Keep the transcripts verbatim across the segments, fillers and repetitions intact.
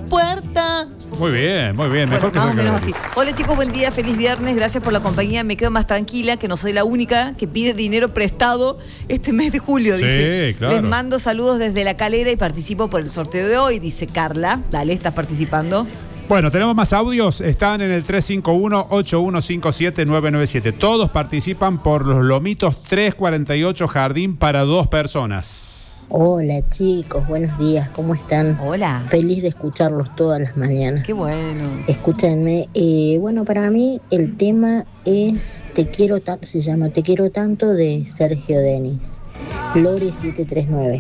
puerta. Muy bien, muy bien. Mejor Bueno, que más o menos así. así. Hola chicos, buen día, feliz viernes, gracias por la compañía. Me quedo más tranquila que no soy la única que pide dinero prestado este mes de julio, Sí, dice. claro. Les mando saludos desde La Calera y participo por el sorteo de hoy, dice Carla. Dale, estás participando. Bueno, tenemos más audios. Están en el tres cinco uno, ocho uno cinco siete, nueve nueve siete. Todos participan por los lomitos tres cuarenta y ocho Jardín para dos personas. Hola chicos, buenos días, ¿cómo están? Hola. Feliz de escucharlos todas las mañanas. Qué bueno. Escúchenme, eh, bueno, para mí el tema es Te quiero tanto, se llama Te quiero tanto de Sergio Denis. Lore siete tres nueve.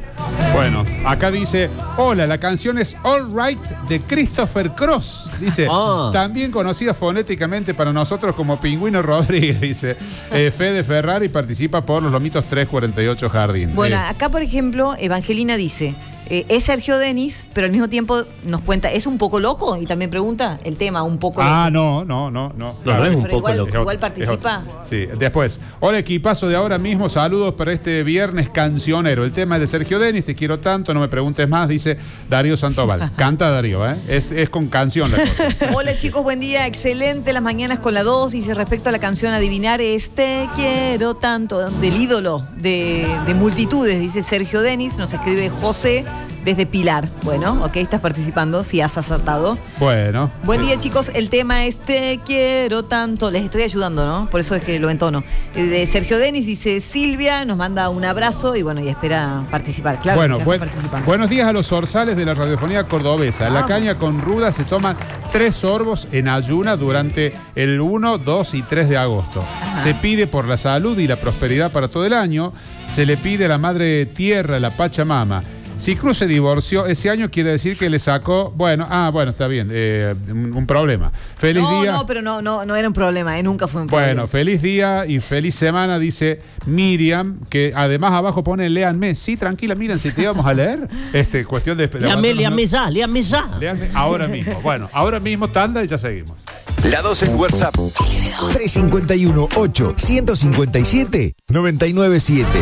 Bueno, acá dice, hola, la canción es All Right de Christopher Cross. Dice, Ah. también conocida fonéticamente para nosotros como Pingüino Rodríguez, dice. Eh, Fede Ferrari participa por los lomitos tres cuarenta y ocho Jardín. Bueno, Eh, acá por ejemplo, Evangelina dice, eh, es Sergio Denis, pero al mismo tiempo nos cuenta, ¿es un poco loco? Y también pregunta el tema, un poco ah, loco. no, no, no, no. No, no es un Pero poco igual, loco. igual Es participa. otro. Sí, después. Hola, equipazo de ahora mismo. Saludos para este viernes cancionero. El tema es de Sergio Denis, te quiero tanto, no me preguntes más, dice Darío Santoval. Canta Darío, ¿eh? Es, es con canción la cosa. Hola chicos, buen día, excelente las mañanas con la dos. Y respecto a la canción Adivinar es Te quiero tanto, del ídolo de, de multitudes, dice Sergio Denis, nos escribe José desde Pilar. Bueno, ok, estás participando, si has acertado. Bueno. Buen día chicos, el tema es Te quiero tanto, les estoy ayudando, ¿no? Por eso es que lo entono. Eh, De Sergio Denis dice Silvia, nos manda un abrazo y bueno, y espera participar. Claro, Bueno, que ya buen- está participando. buenos días a los zorzales de la radiofonía cordobesa. La Ah. caña con ruda se toman tres sorbos en ayuna durante el uno, dos y tres de agosto. Ajá. Se pide por la salud y la prosperidad para todo el año. Se le pide a la madre tierra, la Pachamama. Si Cruz se divorció ese año, quiere decir que le sacó, bueno, ah, bueno, está bien, eh, un, un problema. Feliz no, día. no, pero no, no, no era un problema, ¿eh? Nunca fue un problema. Bueno, feliz día y feliz semana, dice Miriam, que además abajo pone léanme. Sí, tranquila, miren, si te íbamos a leer. Este, cuestión de... Léame, léame ya, léame ya. Léanme ahora mismo. Bueno, ahora mismo tanda y ya seguimos. La dos en WhatsApp. tres cinco uno, ocho, uno cinco siete, nueve nueve siete.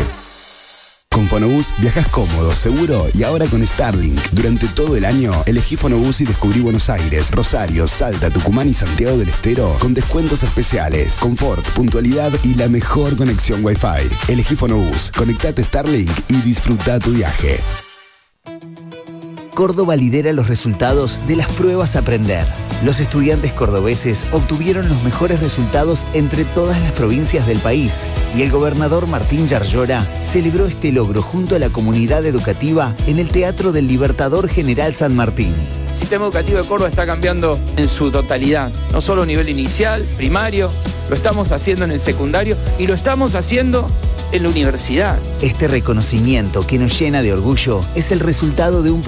Con Fonobús viajas cómodo, seguro y ahora con Starlink. Durante todo el año, elegí Fonobús y descubrí Buenos Aires, Rosario, Salta, Tucumán y Santiago del Estero con descuentos especiales, confort, puntualidad y la mejor conexión Wi-Fi. Elegí Fonobús, conectate Starlink y disfruta tu viaje. Córdoba lidera los resultados de las pruebas Aprender. Los estudiantes cordobeses obtuvieron los mejores resultados entre todas las provincias del país y el gobernador Martín Yarlora celebró este logro junto a la comunidad educativa en el Teatro del Libertador General San Martín. El sistema educativo de Córdoba está cambiando en su totalidad, no solo a nivel inicial, primario, lo estamos haciendo en el secundario y lo estamos haciendo en la universidad. Este reconocimiento que nos llena de orgullo es el resultado de un